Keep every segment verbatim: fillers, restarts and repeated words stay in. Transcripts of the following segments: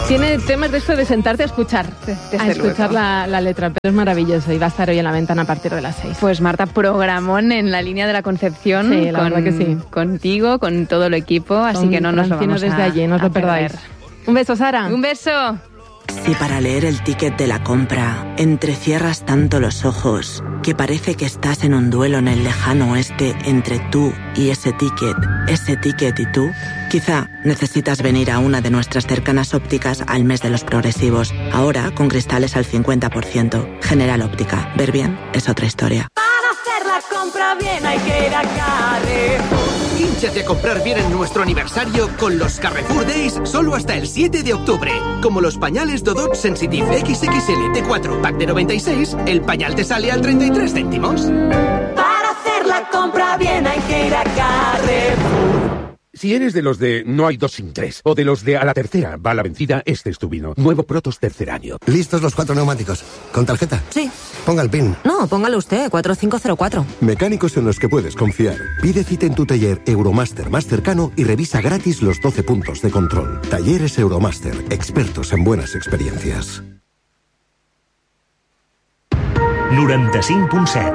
Tiene temas de esto de sentarte a escuchar, Desde a escuchar la, la letra, pero es maravilloso y va a estar hoy en la ventana a partir de las seis. Pues Marta, programón en la línea de la Concepción, sí, la con, verdad que sí. Contigo, con todo el equipo, así con que no nos lo vamos desde a, allí, no os a lo perdáis. perder. Un beso, Sara. Un beso. Si para leer el ticket de la compra entrecierras tanto los ojos que parece que estás en un duelo en el lejano oeste entre tú y ese ticket, ese ticket y tú, quizá necesitas venir a una de nuestras cercanas ópticas al mes de los progresivos, ahora con cristales al cincuenta por ciento. General Óptica. Ver bien es otra historia. Para hacer la compra bien hay que ir a Carrefour. Hínchate a comprar bien en nuestro aniversario con los Carrefour Days solo hasta el siete de octubre. Como los pañales Dodot Sensitive equis equis ele T cuatro Pack de noventa y seis, el pañal te sale a treinta y tres céntimos. Para hacer la compra bien hay que ir a Carrefour. Si eres de los de no hay dos sin tres, o de los de a la tercera va la vencida, este es tu vino. Nuevo Protos tercer año. ¿Listos los cuatro neumáticos? ¿Con tarjeta? Sí. Ponga el PIN. No, póngalo usted, cuatro cinco cero cuatro. Mecánicos en los que puedes confiar. Pide cita en tu taller Euromaster más cercano y revisa gratis los doce puntos de control. Talleres Euromaster, expertos en buenas experiencias. noranta-cinc punt set.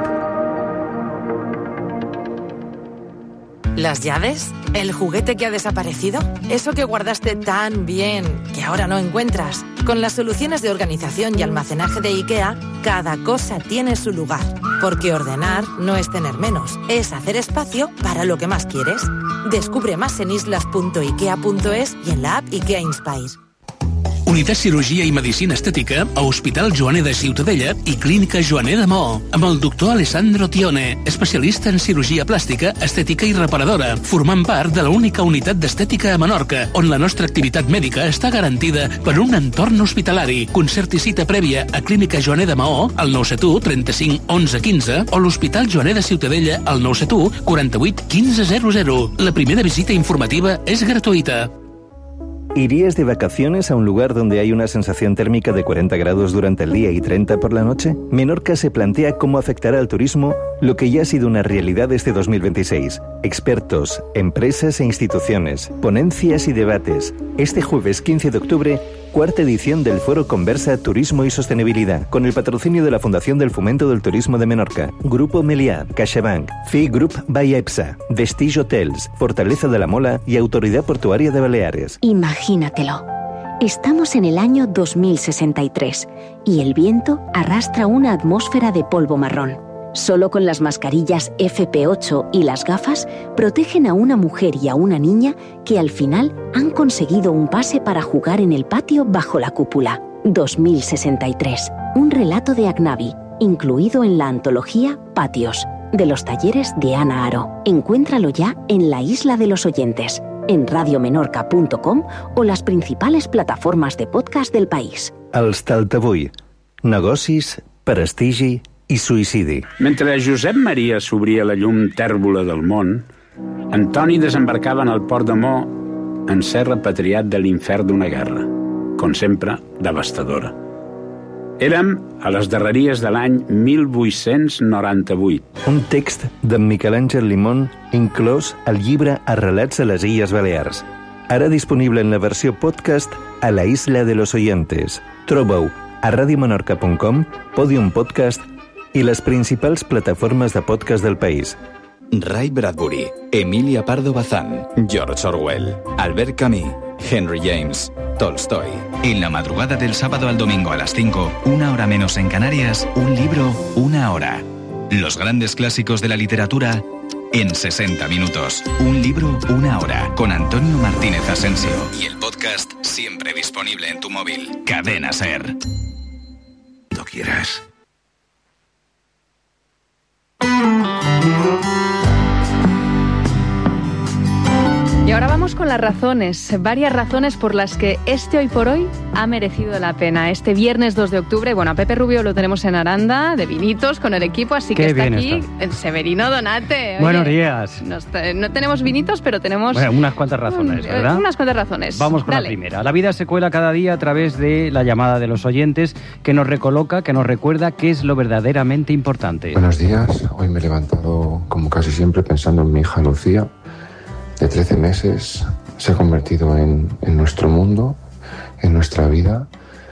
¿Las llaves? ¿El juguete que ha desaparecido? ¿Eso que guardaste tan bien que ahora no encuentras? Con las soluciones de organización y almacenaje de IKEA, cada cosa tiene su lugar. Porque ordenar no es tener menos, es hacer espacio para lo que más quieres. Descubre más en islas punto ikea punto es y en la app IKEA Inspire. Unitat Cirurgia i Medicina Estètica a Hospital Joaner de Ciutadella i Clínica Joaner de Maó, amb el doctor Alessandro Tione, especialista en cirurgia plàstica, estètica i reparadora, formant part de l'única unitat d'estètica a Menorca, on la nostra activitat mèdica està garantida per un entorn hospitalari. Concerti cita prèvia a Clínica Joaner de Maó, al nou set u trenta-cinc onze quinze, o l'Hospital Joaner de Ciutadella, al nou set u quaranta-vuit quinze zero zero. La primera visita informativa és gratuïta. ¿Irías de vacaciones a un lugar donde hay una sensación térmica de cuarenta grados durante el día y treinta por la noche? Menorca se plantea cómo afectará al turismo lo que ya ha sido una realidad este dos mil veintiséis. Expertos, empresas e instituciones, ponencias y debates. Este jueves quince de octubre, cuarta edición del Foro Conversa Turismo y Sostenibilidad, con el patrocinio de la Fundación del Fomento del Turismo de Menorca, Grupo Meliá, CaixaBank, F I Group by EPSA, Vestige Hotels, Fortaleza de la Mola y Autoridad Portuaria de Baleares. Imagínatelo. Estamos en el año dos mil sesenta y tres y el viento arrastra una atmósfera de polvo marrón. Solo con las mascarillas efe pe ocho y las gafas protegen a una mujer y a una niña que al final han conseguido un pase para jugar en el patio bajo la cúpula. dos mil sesenta y tres. Un relato de Agnavi, incluido en la antología Patios, de los talleres de Ana Aro. Encuéntralo ya en la Isla de los Oyentes, en radio menorca punto com o las principales plataformas de podcast del país. Els Taltavui. Negocis, prestigi i suïcidi. Mentre Josep Maria s'obria la llum tèrbola del món, Antoni desembarcava en el port de Mo en ser repatriat de l'infern d'una guerra, com sempre, devastadora. Érem a les darreries de l'any mil vuit-cents noranta-vuit. Un text d'en Miquel Àngel Limón inclòs al llibre Arrelats a les Illes Balears. Ara disponible en la versió podcast a la Isla de los Oyentes. Troba-ho a radio menorca punt com, Podium Podcast i les principals plataformes de podcast del país. Ray Bradbury, Emilia Pardo Bazán, George Orwell, Albert Camus, Henry James, Tolstoy. En la madrugada del sábado al domingo a las cinco, una hora menos en Canarias, un libro, una hora. Los grandes clásicos de la literatura en sesenta minutos. Un libro, una hora, con Antonio Martínez Asensio. Y el podcast siempre disponible en tu móvil. Cadena SER. Cuando quieras. Y ahora vamos con las razones, varias razones por las que este Hoy por Hoy ha merecido la pena. Este viernes dos de octubre, bueno, a Pepe Rubio lo tenemos en Aranda, de vinitos, con el equipo, así que está aquí está. El Severino Donate. Oye, buenos días. Nos, no tenemos vinitos, pero tenemos... Bueno, unas cuantas razones, ¿verdad? Unas cuantas razones. Vamos con Dale. La primera. La vida se cuela cada día a través de la llamada de los oyentes, que nos recoloca, que nos recuerda qué es lo verdaderamente importante. Buenos días. Hoy me he levantado, como casi siempre, pensando en mi hija Lucía, de trece meses. Se ha convertido en, en nuestro mundo, en nuestra vida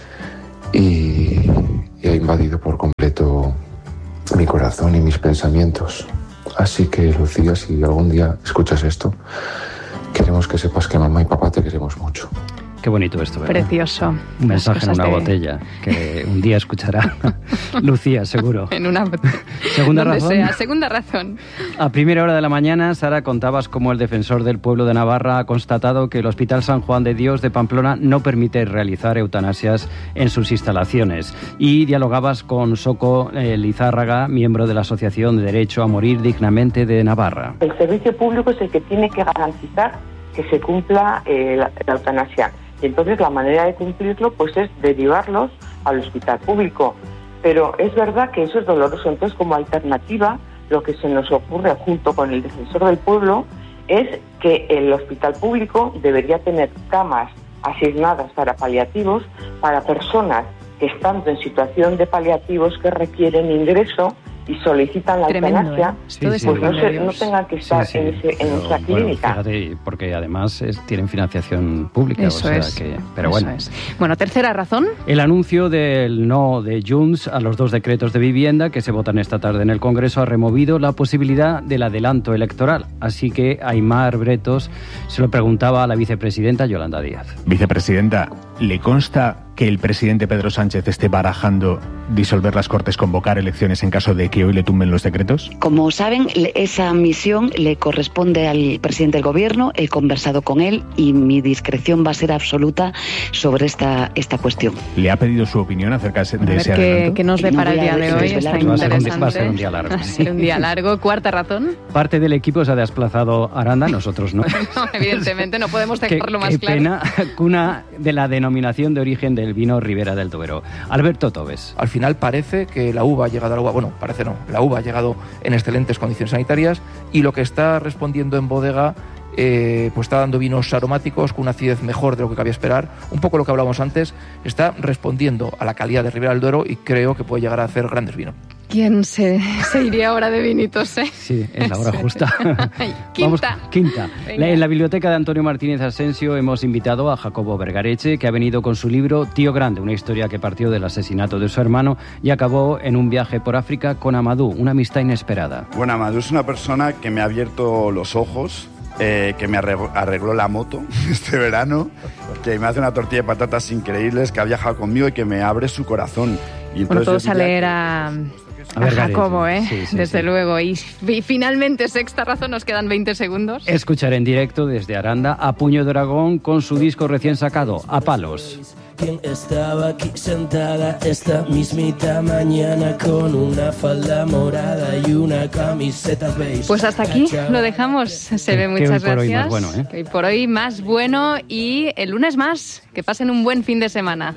y, y ha invadido por completo mi corazón y mis pensamientos. Así que, Lucía, si algún día escuchas esto, queremos que sepas que mamá y papá te queremos mucho. Qué bonito esto, ¿verdad? Precioso. Un mensaje en una de... botella que un día escuchará Lucía, seguro. En una botella. Segunda Donde razón. sea. Segunda razón. A primera hora de la mañana, Sara, contabas cómo el defensor del pueblo de Navarra ha constatado que el Hospital San Juan de Dios de Pamplona no permite realizar eutanasias en sus instalaciones. Y dialogabas con Soco eh, Lizárraga, miembro de la Asociación de Derecho a Morir Dignamente de Navarra. El servicio público es el que tiene que garantizar que se cumpla eh, la, la eutanasia. Y entonces la manera de cumplirlo pues es derivarlos al hospital público. Pero es verdad que eso es doloroso. Entonces, como alternativa, lo que se nos ocurre junto con el defensor del pueblo es que el hospital público debería tener camas asignadas para paliativos, para personas que estando en situación de paliativos que requieren ingreso y solicitan la Tremendo, eutanasia, ¿eh? Sí, pues sí, no, se, no tengan que estar sí, sí. en, ese, en Pero, esa bueno, clínica. Fíjate, porque además es, tienen financiación pública. Eso o sea es. que, pero Eso bueno. es. Bueno, tercera razón. El anuncio del no de Junts a los dos decretos de vivienda que se votan esta tarde en el Congreso ha removido la posibilidad del adelanto electoral. Así que Aimar Bretos se lo preguntaba a la vicepresidenta Yolanda Díaz. Vicepresidenta, ¿le consta que el presidente Pedro Sánchez esté barajando disolver las Cortes, convocar elecciones en caso de que hoy le tumben los decretos? Como saben, esa misión le corresponde al presidente del Gobierno. He conversado con él y mi discreción va a ser absoluta sobre esta, esta cuestión. ¿Le ha pedido su opinión acerca de A ese ver qué, adelanto? qué nos depara No el día voy a de hoy. desvelar Está nada. Va a ser un- interesante. va a ser un día largo. Va a ser un día largo. Cuarta razón. Parte del equipo se ha desplazado a Aranda, nosotros no. No, evidentemente, no podemos Qué, dejarlo más qué claro. pena, cuna de la denominación de origen del vino Ribera del Duero. Alberto Tobes. Al final parece que la uva ha llegado a la uva, bueno, parece no, la uva ha llegado en excelentes condiciones sanitarias y lo que está respondiendo en bodega eh, pues está dando vinos aromáticos con una acidez mejor de lo que cabía esperar. Un poco lo que hablábamos antes, está respondiendo a la calidad de Ribera del Duero y creo que puede llegar a hacer grandes vinos. ¿Quién se, se iría ahora de vinitos, eh? Sí, es la hora justa. Quinta. Vamos, quinta. La, en la biblioteca de Antonio Martínez Asensio hemos invitado a Jacobo Vergareche, que ha venido con su libro Tío Grande, una historia que partió del asesinato de su hermano y acabó en un viaje por África con Amadou, una amistad inesperada. Bueno, Amadou es una persona que me ha abierto los ojos, eh, que me arregló, arregló la moto este verano, que me hace una tortilla de patatas increíbles, que ha viajado conmigo y que me abre su corazón. Y Bueno, entonces todos yo a diría leer que- a, A a Vergareche. Jacobo, ¿eh? Sí, sí, Desde sí. luego. Y, y finalmente, sexta razón, nos quedan veinte segundos. Escuchar en directo desde Aranda a Puño de Dragón con su disco recién sacado, A Palos. ¿Quién estaba aquí sentada esta mismita mañana con una falda morada y una camiseta beige? Pues hasta aquí lo dejamos. Se ve, Que muchas hoy por hoy gracias. más bueno, ¿eh? Que hoy por hoy más bueno y el lunes más. Que pasen un buen fin de semana.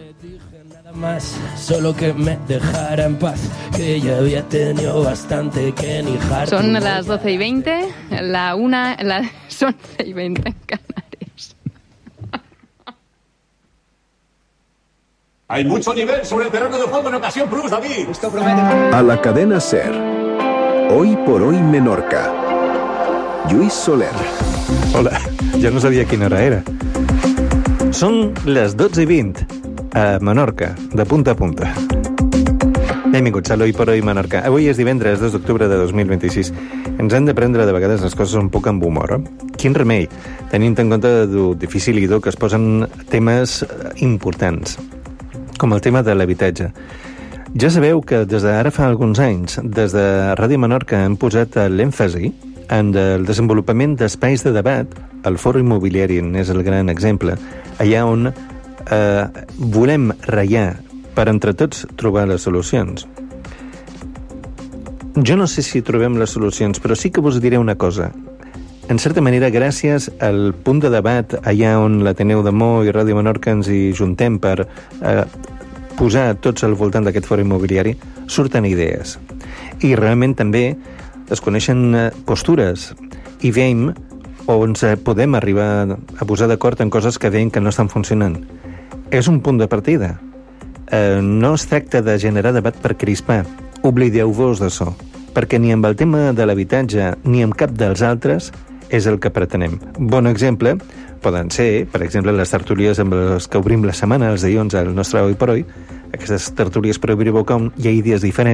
Más, solo que me dejara en paz, que ya había tenido bastante que ni harto. Son las doce y veinte, la una, las once y veinte en Canarias. Hay mucho nivel sobre el terreno de juego en ocasión Plus, David. Esto promete. A la cadena SER. Hoy por hoy Menorca. Lluís Soler. Hola, ja no sabia quina hora era. Són les dotze i vint a Menorca, de punta a punta. Benvinguts a l'Hoy por Hoy Menorca. Avui és divendres dos d'octubre de dos mil vint-i-sis. Ens hem de prendre de vegades les coses un poc amb humor. Eh? Quin remei, tenint en compte lo difícil i dur que es posen temes importants, com el tema de l'habitatge. Ja sabeu que des d'ara fa alguns anys, des de Ràdio Menorca hem posat l'èmfasi en el desenvolupament d'espais de debat. El Foro Immobiliari n'és el gran exemple, allà on eh, volem ratllar per entre tots trobar les solucions. Jo no sé si trobem les solucions, però sí que vos diré una cosa. En certa manera, gràcies al punt de debat allà on l'Ateneu de Mo i Ràdio Menorca ens hi juntem per eh, posar tots al voltant d'aquest foro immobiliari, surten idees. I realment també es coneixen eh, postures i veiem on podem arribar a posar d'acord en coses que veiem que no estan funcionant. És un punt de partida. Eh, no es tracta de generar debat per crispar. Oblideu-vos d'això, perquè ni amb el tema de l'habitatge ni amb cap dels altres és el que pretenem. Bon exemple, poden ser, per exemple, les tertúlies amb les que obrim la setmana, els dilluns al nostre Oi per Oi, aquestes tertúlies per obrir boca on hi ha idees diferents